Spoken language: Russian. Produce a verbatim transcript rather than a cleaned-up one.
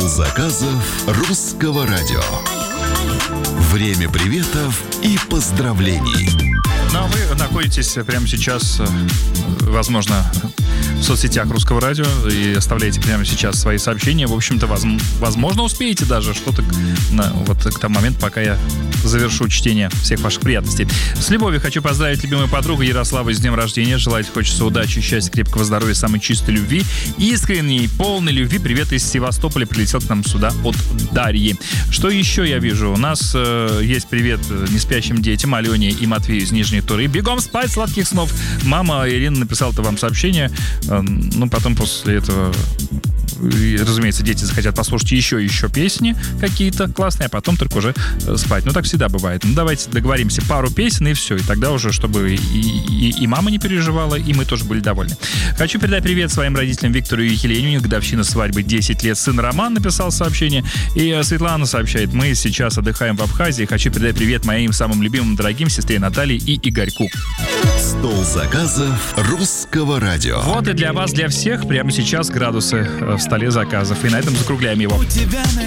заказов Русского радио. Время приветов и поздравлений. Ну, а вы находитесь прямо сейчас, возможно, в соцсетях Русского радио и оставляете прямо сейчас свои сообщения. В общем-то, возможно, успеете даже что-то на, вот к тому моменту, пока я завершу чтение всех ваших приятностей. С любовью хочу поздравить любимую подругу Ярославу с днем рождения. Желать хочется удачи, счастья, крепкого здоровья, самой чистой любви, искренней, полной любви. Привет из Севастополя. Прилетел к нам сюда от Дарьи. Что еще я вижу? У нас э, есть привет неспящим детям, Алене и Матвею из Нижней Туры. Бегом спать, сладких снов. Мама Ирина написала-то вам сообщение. Э, ну, потом после этого... И, разумеется, дети захотят послушать еще и еще песни какие-то классные, а потом только уже спать. Ну, так всегда бывает. Ну, давайте договоримся. Пару песен и все. И тогда уже, чтобы и, и, и мама не переживала, и мы тоже были довольны. Хочу передать привет своим родителям Виктору и Елене. У них годовщина свадьбы десять лет. Сын Роман написал сообщение. И Светлана сообщает: мы сейчас отдыхаем в Абхазии. Хочу передать привет моим самым любимым, дорогим сестре Наталье и Игорьку. Стол заказов Русского радио. Вот и для вас, для всех прямо сейчас градусы в столе заказов. И на этом закругляем его. У тебя на